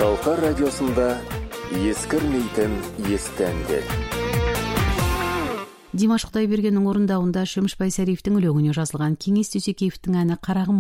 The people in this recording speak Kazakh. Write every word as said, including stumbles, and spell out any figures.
Шалқар радиосында ескірмейтін есті әндер. Димаш Құдайбергеннің орындауында Шөміш Байсариевтің өлеңіне жазылған Кеңес Дүйсекеевтің әні «Қарағым